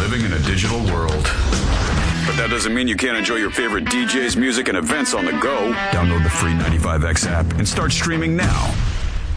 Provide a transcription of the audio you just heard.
living in a digital world. But that doesn't mean you can't enjoy your favorite DJs, music, and events on the go. Download the free 95X app and start streaming now.